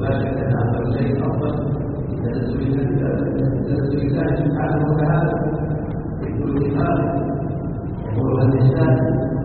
ولا شك أن أفضل شيء أفضل تنزل الله سبحانه وتعالى في كل حال يقول الإنسان